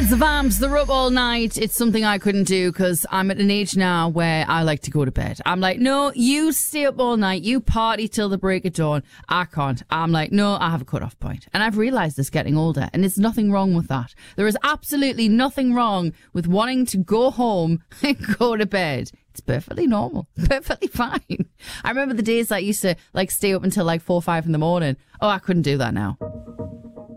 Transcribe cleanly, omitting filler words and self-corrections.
The Vamps, they're up all night. It's something I couldn't do because I'm at an age now where I like to go to bed. I'm like, no, you stay up all night. You party till the break of dawn. I can't. I'm like, no, I have a cut-off point. And I've realised this getting older, and there's nothing wrong with that. There is absolutely nothing wrong with wanting to go home and go to bed. It's perfectly normal. Perfectly fine. I remember the days that I used to stay up until 4 or 5 in the morning. Oh, I couldn't do that now.